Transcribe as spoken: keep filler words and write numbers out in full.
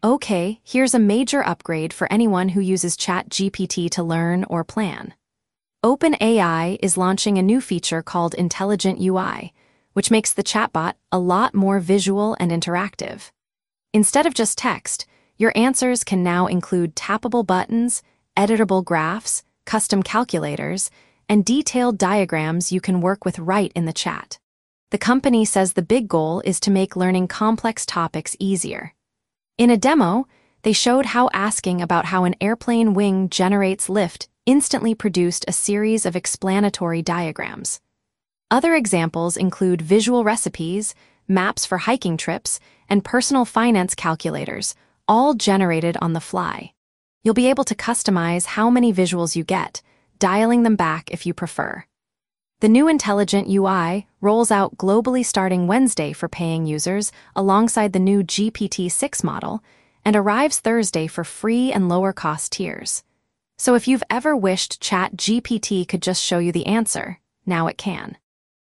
Okay, here's a major upgrade for anyone who uses ChatGPT to learn or plan. OpenAI is launching a new feature called Intelligent U I, which makes the chatbot a lot more visual and interactive. Instead of just text, your answers can now include tappable buttons, editable graphs, custom calculators, and detailed diagrams you can work with right in the chat. The company says the big goal is to make learning complex topics easier. In a demo, they showed how asking about how an airplane wing generates lift instantly produced a series of explanatory diagrams. Other examples include visual recipes, maps for hiking trips, and personal finance calculators, all generated on the fly. You'll be able to customize how many visuals you get, dialing them back if you prefer. The new Intelligent U I rolls out globally starting Wednesday for paying users alongside the new G P T six model and arrives Thursday for free and lower-cost tiers. So if you've ever wished ChatGPT could just show you the answer, now it can.